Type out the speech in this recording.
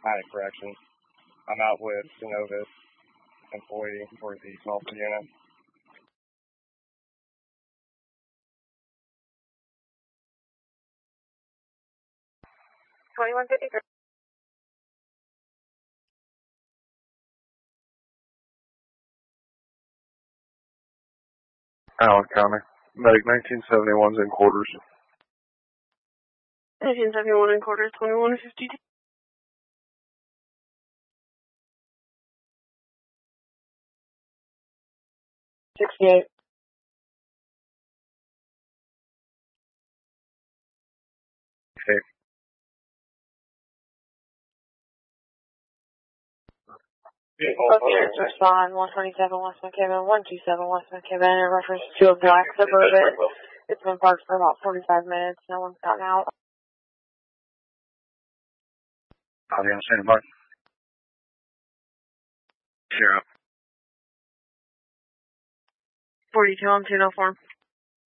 Hi, correction. I'm out with Synovus employee for the Tulsa unit. 2153. Allen County. Medic 1971's in quarters. 1971 in quarters, 2152. 68. Okay. Officers respond 127 West McKibben, 127 West McKibben in reference to a black Suburban. It's been parked for about 45 minutes. No one's gotten out. I'll be on standby. Sheriff. 42 on 204.